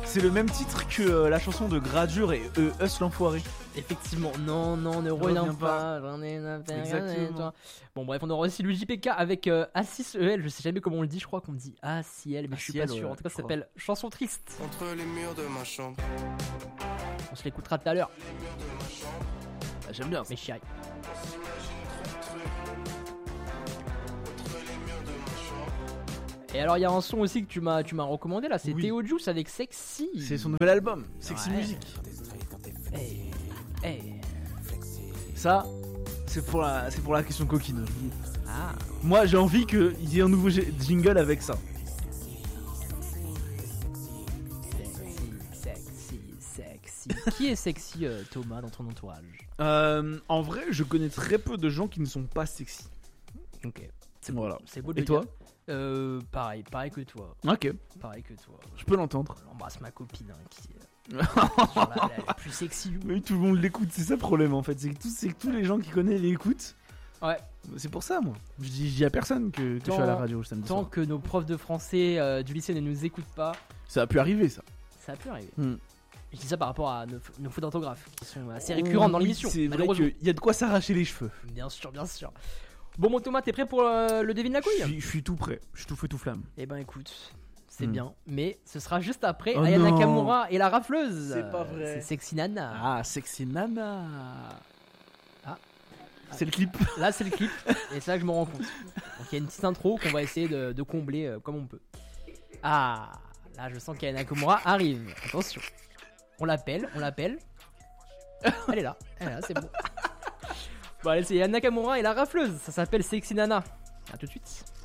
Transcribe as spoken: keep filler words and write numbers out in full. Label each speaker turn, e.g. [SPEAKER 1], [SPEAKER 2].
[SPEAKER 1] C'est le même titre que euh, la chanson de Gradure et euh, Us l'enfoiré.
[SPEAKER 2] Effectivement, non, non, ne reviens pas, j'en ai une affaire,
[SPEAKER 1] Exactement.
[SPEAKER 2] toi. Bon, bref, on aura aussi le J P K avec euh, A six E L, je sais jamais comment on le dit, je crois qu'on dit A six L, mais je suis pas
[SPEAKER 1] A six L,
[SPEAKER 2] sûr.
[SPEAKER 1] ouais,
[SPEAKER 2] En tout cas,
[SPEAKER 1] je
[SPEAKER 2] ça s'appelle Chanson Triste.
[SPEAKER 3] Entre les murs de ma chambre.
[SPEAKER 2] On se l'écoutera tout à l'heure,
[SPEAKER 1] Ah, j'aime bien.
[SPEAKER 2] mes chéris. Et alors, il y a un son aussi que tu m'as, tu m'as recommandé là, c'est
[SPEAKER 1] Oui.
[SPEAKER 2] Théo Juice avec Sexy.
[SPEAKER 1] C'est son nouvel album, Sexy
[SPEAKER 2] Ouais.
[SPEAKER 1] Music.
[SPEAKER 2] Hey, hey.
[SPEAKER 1] Ça, c'est pour la, c'est pour la question coquine.
[SPEAKER 2] Ah,
[SPEAKER 1] Moi, j'ai envie qu'il y ait un nouveau g- jingle avec ça.
[SPEAKER 2] sexy, sexy, sexy. Qui est sexy, euh, Thomas, dans ton entourage?
[SPEAKER 1] Euh, en vrai, je connais très peu de gens qui ne sont pas sexy.
[SPEAKER 2] Ok.
[SPEAKER 1] Voilà.
[SPEAKER 2] C'est beau de
[SPEAKER 1] Et
[SPEAKER 2] le
[SPEAKER 1] toi?
[SPEAKER 2] dire. Euh, pareil, pareil que toi.
[SPEAKER 1] Ok,
[SPEAKER 2] Pareil que toi.
[SPEAKER 1] je peux l'entendre.
[SPEAKER 2] J'embrasse ma copine hein, qui est euh, genre la, la- la plus sexy.
[SPEAKER 1] Oui, tout le monde l'écoute, c'est ça le problème en fait. C'est que, tous- c'est que tous les gens qui connaissent l'écoutent.
[SPEAKER 2] Ouais.
[SPEAKER 1] C'est pour ça, moi. Je dis, je dis à personne que, que je suis à la radio le samedi
[SPEAKER 2] Tant
[SPEAKER 1] soir.
[SPEAKER 2] que nos profs de français euh, du lycée ne nous écoutent pas,
[SPEAKER 1] Ça a pu arriver, ça.
[SPEAKER 2] ça a pu arriver.
[SPEAKER 1] Hmm.
[SPEAKER 2] Je dis ça par rapport à nos, nos fautes d'orthographe qui sont assez récurrentes dans
[SPEAKER 1] Oui,
[SPEAKER 2] l'émission.
[SPEAKER 1] C'est vrai
[SPEAKER 2] malheureusement.
[SPEAKER 1] qu'il y a de quoi s'arracher les cheveux.
[SPEAKER 2] Bien sûr, bien sûr. Bon, mon Thomas, t'es prêt pour euh, le devine la
[SPEAKER 1] Je
[SPEAKER 2] couille?
[SPEAKER 1] suis, je suis tout prêt. Je suis tout feu, tout flamme.
[SPEAKER 2] Eh ben écoute, c'est
[SPEAKER 1] Hmm.
[SPEAKER 2] bien, mais ce sera juste après
[SPEAKER 1] Oh
[SPEAKER 2] Aya
[SPEAKER 1] non.
[SPEAKER 2] Nakamura et la rafleuse.
[SPEAKER 1] C'est pas vrai.
[SPEAKER 2] C'est Sexy Nana.
[SPEAKER 1] Ah, sexy nana.
[SPEAKER 2] Ah.
[SPEAKER 1] C'est le clip.
[SPEAKER 2] Là, c'est le clip, et c'est là que je me rends compte. Donc, il y a une petite intro qu'on va essayer de, de combler euh, comme on peut. Ah, là, je sens qu'Aya Nakamura arrive. Attention. On l'appelle, on l'appelle. Elle est là, elle est là, c'est bon. Bon, allez, c'est Aya Nakamura et la rafleuse. Ça s'appelle Sexy Nana. A tout de suite.